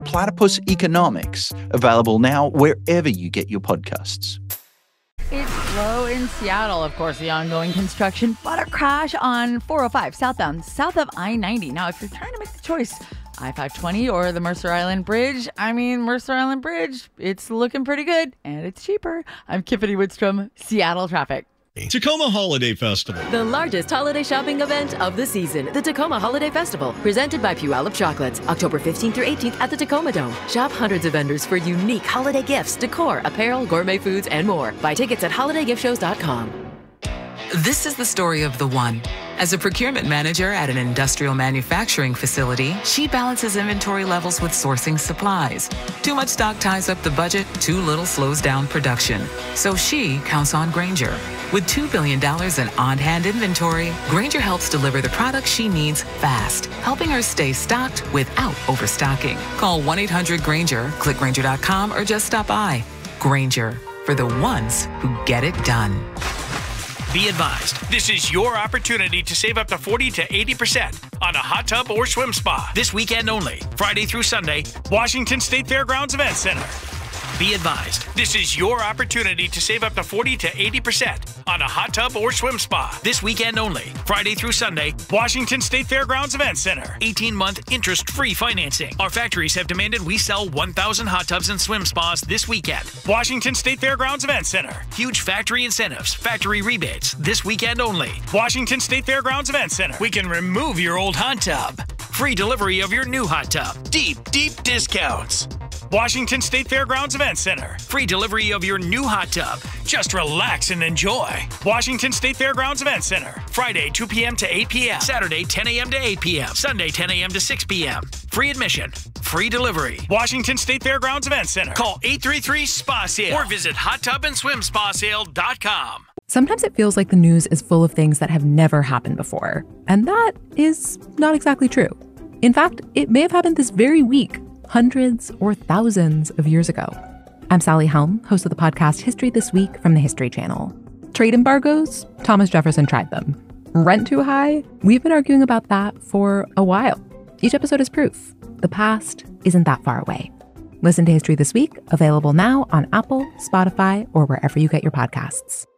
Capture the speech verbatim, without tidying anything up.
Platypus Economics, available now wherever you get your podcasts. It's slow in Seattle, of course, the ongoing construction, but a crash on four oh five southbound, south of I ninety. Now, if you're trying to make the choice, I five twenty or the Mercer Island Bridge, I mean, Mercer Island Bridge, it's looking pretty good, and it's cheaper. I'm Tiffany Woodstrom, Seattle Traffic. Tacoma Holiday Festival. The largest holiday shopping event of the season. The Tacoma Holiday Festival, presented by Puyallup Chocolates. October fifteenth through eighteenth at the Tacoma Dome. Shop hundreds of vendors for unique holiday gifts, decor, apparel, gourmet foods, and more. Buy tickets at holiday gift shows dot com. This is the story of the one. As a procurement manager at an industrial manufacturing facility, she balances inventory levels with sourcing supplies. Too much stock ties up the budget, too little slows down production. So she counts on Grainger. With two billion dollars in on-hand inventory, Grainger helps deliver the products she needs fast, helping her stay stocked without overstocking. Call one eight hundred Grainger, click Grainger dot com, or just stop by. Grainger, for the ones who get it done. Be advised, this is your opportunity to save up to forty to eighty percent on a hot tub or swim spa this weekend only, Friday through Sunday, Washington State Fairgrounds Event Center. Be advised, this is your opportunity to save up to forty to eighty percent on a hot tub or swim spa this weekend only, Friday through Sunday, Washington State Fairgrounds Event Center. eighteen-month interest-free financing. Our factories have demanded we sell one thousand hot tubs and swim spas this weekend. Washington State Fairgrounds Event Center. Huge factory incentives, factory rebates this weekend only. Washington State Fairgrounds Event Center. We can remove your old hot tub. Free delivery of your new hot tub. Deep, deep discounts. Washington State Fairgrounds Event Center. Free delivery of your new hot tub. Just relax and enjoy. Washington State Fairgrounds Event Center. Friday, two p.m. to eight p.m. Saturday, ten a.m. to eight p.m. Sunday, ten a.m. to six p.m. Free admission. Free delivery. Washington State Fairgrounds Event Center. Call eight three three S P A sale or visit hot tub and swim spa sale dot com. Sometimes it feels like the news is full of things that have never happened before. And that is not exactly true. In fact, it may have happened this very week, hundreds or thousands of years ago. I'm Sally Helm, host of the podcast History This Week from the History Channel. Trade embargoes? Thomas Jefferson tried them. Rent too high? We've been arguing about that for a while. Each episode is proof. The past isn't that far away. Listen to History This Week, available now on Apple, Spotify, or wherever you get your podcasts.